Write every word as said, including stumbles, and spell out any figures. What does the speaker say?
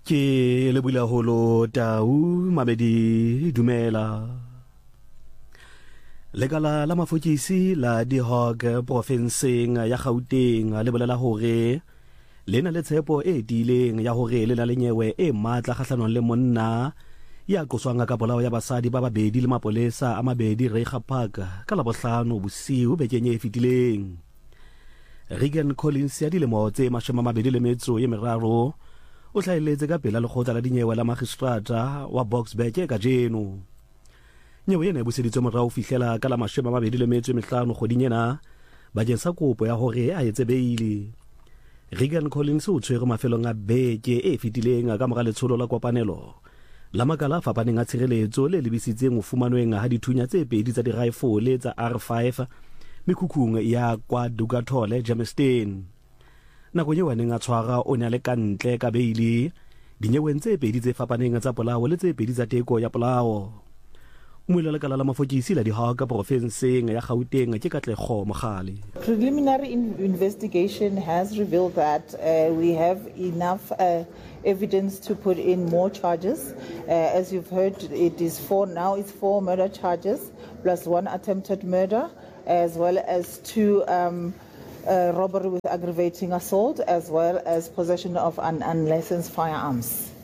Ke lebula holo tau mabedi dumela. Legala la mafokisi la Dihog provinseng ya Gauteng le bolela hore le na le tshepo e dileng ya hore le na le nyewe e matla kgahlanong le monna ya qoswang ka polao ya basadi ba babedi le mapolesa a mabedi Reiger Park ka la bohlano bosiu bekeng e fetileng. Regan Collins ya dilemo tse mashome a mabedi le metso e meraro o hlaeletse ka pela lekgotla la dinyewe la magistrata wa Boksburg ka jeno. Nyewe ena e buseditswe morao fihlela ka la mashome a mabedi le metso e mehlano kgoding ena bakeng sa kopo ya hore a etse beili. Regan Collins o tshwere mafelong a beke e fetileng ka mora letsholo la kopanelo la makala a fapaneng a tshireletso le lebisitseng ho fumanweng ha dithunya tse pedi tsa di-rifle tsa R five mekhukhung ya kwa Dugatole Germiston. Nakong eo a neng a tshwara o ne a le kantle ka beili dinyeweng tse pedi tse fapaneng tsa polao le tse pedi tsa teko ya polao. Moela lekala la mafokisi la Dihog provinseng ya Gauteng ke Katlego Mogale. Preliminary in investigation has revealed that uh, we have enough uh, evidence to put in more charges. Uh, as you've heard, it is four now. It's four murder charges plus one attempted murder, as well as two um, uh, robbery with aggravating assault, as well as possession of an unlicensed firearms.